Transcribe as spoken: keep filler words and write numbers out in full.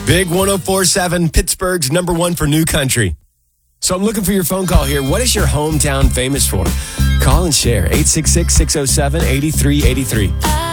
Big one oh four point seven, Pittsburgh's number one for new country. So I'm looking for your phone call here. What is your hometown famous for? Call and share. eight six six, six oh seven, eight three eight three.